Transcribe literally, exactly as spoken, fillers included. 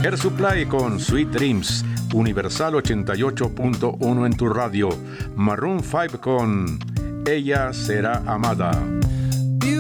Air Supply con Sweet Dreams, Universal ochenta y ocho punto uno en tu radio. Maroon cinco con Ella será amada.